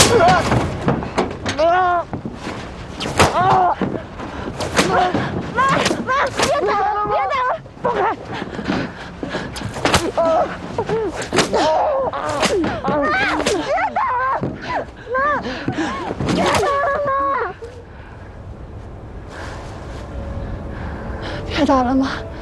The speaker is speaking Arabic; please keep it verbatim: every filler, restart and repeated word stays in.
啊！啊！妈妈妈，别打了，别打了，放开！啊！妈，别打了，妈，别打了，妈，别打了，妈。